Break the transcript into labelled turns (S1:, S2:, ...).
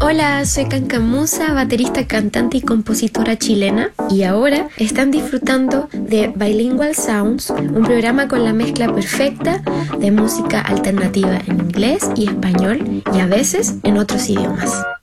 S1: Hola, soy Cancamusa, baterista, cantante y compositora chilena, y ahora están disfrutando de Bilingual Sounds, un programa con la mezcla perfecta de música alternativa en inglés y español y a veces en otros idiomas.